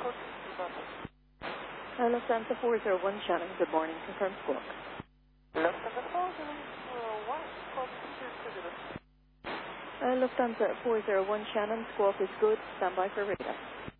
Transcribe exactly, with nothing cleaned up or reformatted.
Uh, Lufthansa four zero one Shannon, good morning. Confirm squawk. Lufthansa four zero one, squawk two two zero. Uh, Lufthansa four zero one Shannon, squawk is good. Stand by for radar.